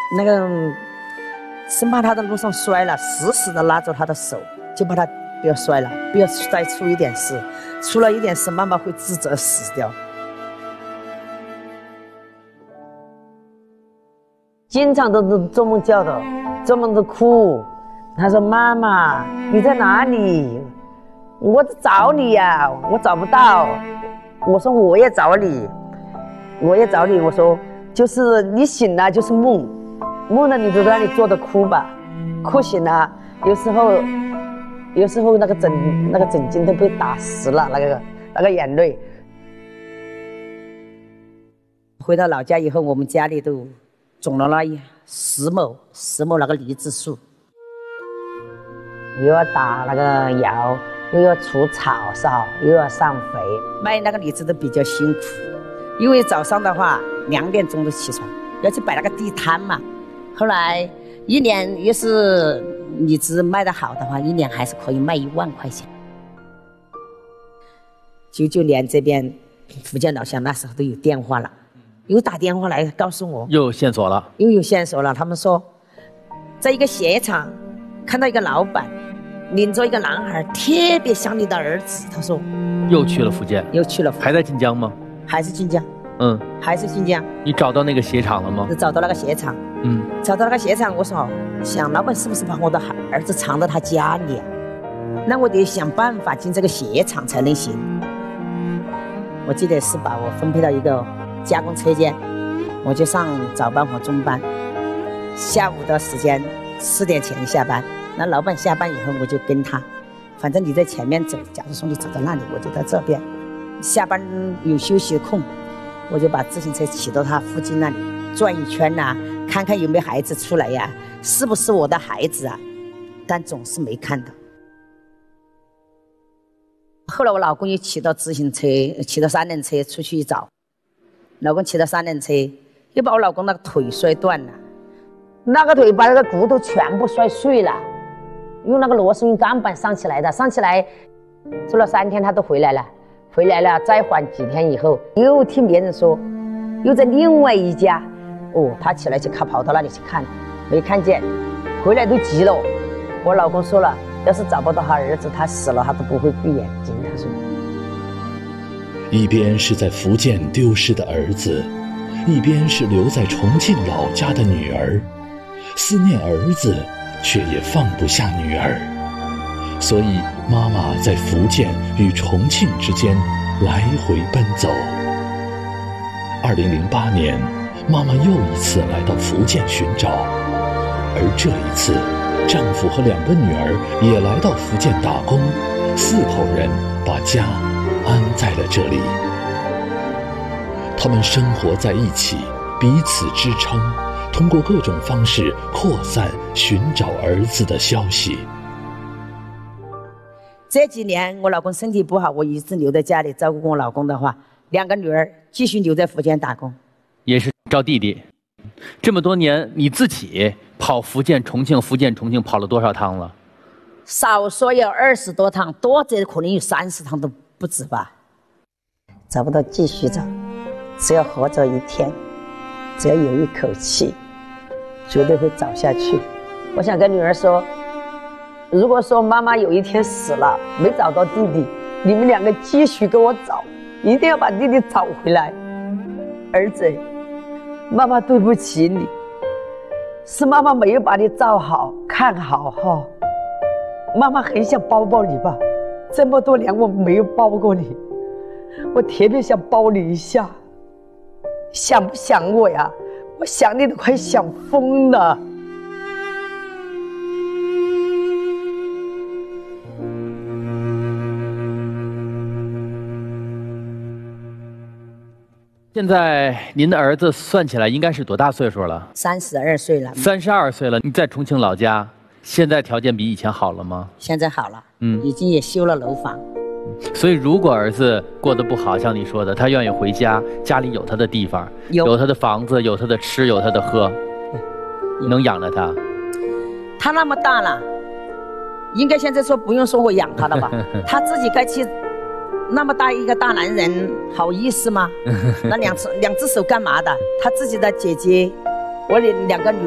那个生怕他在路上摔了，死死的拉着他的手，就把他不要摔了，不要再出一点事，出了一点事，妈妈会自责死掉。经常都做梦叫的，做梦都哭。他说：“妈妈，你在哪里？我找你呀，我找不到。”我说：“我也找你，我也找你。”我说：“就是你醒了就是梦，梦了你就在那里坐着哭吧，哭醒了，有时候那个枕巾都被打湿了，那个眼泪。”回到老家以后，我们家里都种了那10亩那个梨子树，又要打那个窑，又要除草扫，又要上肥，卖那个梨子都比较辛苦。因为早上的话2点钟就起床，要去摆那个地摊嘛。后来1年要是梨子卖得好的话，1年还是可以卖1万块钱。99年这边福建老乡那时候都有电话了，又打电话来告诉我， 又有线索了， 他们说在一个鞋厂看到一个老板领着一个男孩，特别像你的儿子。他说又去了福建， 还在晋江吗？ 还是晋江，还是晋江。 你找到那个鞋厂了吗？ 找到那个鞋厂，找到那个鞋厂，我说想老板是不是把我的儿子藏到他家里啊？那我得想办法进这个鞋厂才能行。我记得是把我分配到一个加工车间，我就上早班和中班，下午的时间4点前下班。那老板下班以后，我就跟他，反正你在前面走，假如说你走到那里，我就在这边。下班有休息的空，我就把自行车骑到他附近那里转一圈啊，看看有没有孩子出来呀，是不是我的孩子啊？但总是没看到。后来我老公又骑到3轮车出去找，老公骑到3轮车，又把我老公那个腿摔断了，那个腿把那个骨头全部摔碎了，用那个螺丝用钢板上起来的，上起来做了3天他都回来了，再缓几天以后，又听别人说又在另外一家，他起来去跑到那里去看，没看见，回来都急了。我老公说了，要是找不到他儿子，他死了他都不会闭眼睛。他说一边是在福建丢失的儿子，一边是留在重庆老家的女儿，思念儿子却也放不下女儿，所以妈妈在福建与重庆之间来回奔走。2008年，妈妈又一次来到福建寻找，而这一次丈夫和2个女儿也来到福建打工，4口人把家安在了这里。他们生活在一起，彼此支撑，通过各种方式扩散寻找儿子的消息。 这几年我老公身体不好，我一直留在家里照顾我老公的话，2个女儿继续留在福建打工， 也是照弟弟。这么多年你自己跑福建重庆跑了多少趟了？ 少说有20多趟，多则可能有30趟都不止吧。找不到继续找，只要活着一天，只要有一口气，绝对会找下去。我想跟女儿说，如果说妈妈有一天死了，没找到弟弟，你们2个继续给我找，一定要把弟弟找回来。儿子，妈妈对不起你，是妈妈没有把你照好看好哈。妈妈很想抱抱你吧，这么多年我没有抱过你，我特别想抱你一下。想不想我呀？我想你都快想疯了。 现在您的儿子算起来应该是多大岁数了 ？32岁了。 32岁了，你在重庆老家，现在条件比以前好了吗？ 现在好了，已经也修了楼房。 所以如果儿子过得不好，像你说的，他愿意回家，家里有他的地方，有他的房子，有他的吃，有他的喝，能养着他。 他那么大了，应该现在说不用说我养他了吧？他自己该去。那么大一个大男人，好意思吗？那两只手干嘛的？他自己的姐姐，我2个女